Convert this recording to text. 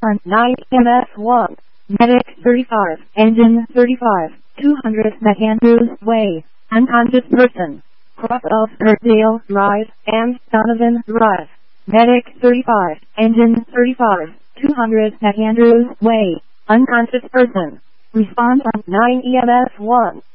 on 9 EMS 1. Medic 35, engine 35, 200 McAndrews Way, unconscious person. Cross of Kirkdale Drive and Donovan Drive. Medic 35, engine 35, 200 McAndrews Way, unconscious person. Response on 9 EMS 1.